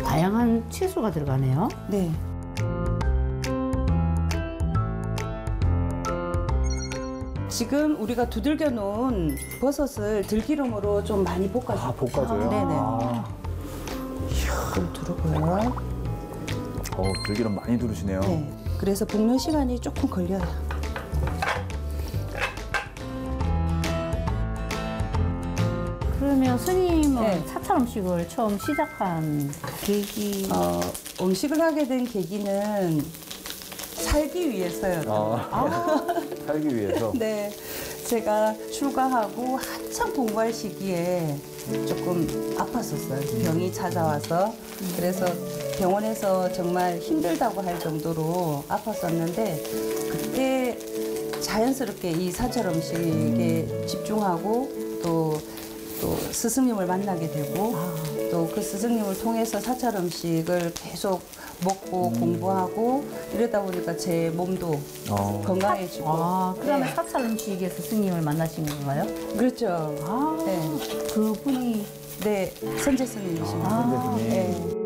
다양한 채소가 들어가네요. 네. 지금 우리가 두들겨 놓은 버섯을 들기름으로 좀 많이 볶아줄게요. 아, 볶아줘요? 네네. 아. 좀 두르고요. 들기름 많이 두르시네요. 네. 그래서 볶는 시간이 조금 걸려요. 그러면 스님은 네. 사찰 음식을 처음 시작한 계기. 음식을 하게 된 계기는 살기 위해서요. 살기 위해서. 네, 제가 출가하고 한참 공부할 시기에 조금 아팠었어요. 병이 찾아와서. 그래서 병원에서 정말 힘들다고 할 정도로 아팠었는데 그때 자연스럽게 이 사찰 음식에 집중하고 또 스승님을 만나게 되고 또 그 스승님을 통해서 사찰 음식을 계속 먹고 공부하고 이러다 보니까 제 몸도 건강해지고. 그러면 네. 사찰 음식에서 스님을 만나신 건가요? 그렇죠. 네. 그분이 네, 선제 스님이십니다. 선제 스님. 네.